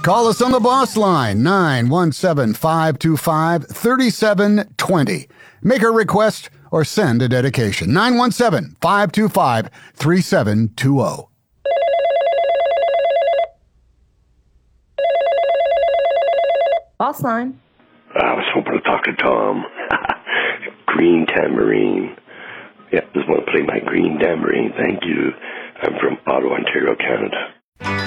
Call us on the boss line, 917-525-3720. Make a request or send a dedication, 917-525-3720. Boss line. I was hoping to talk to Tom. Green tambourine. Yeah, just want to play my green tambourine. Thank you. I'm from Ottawa, Ontario, Canada.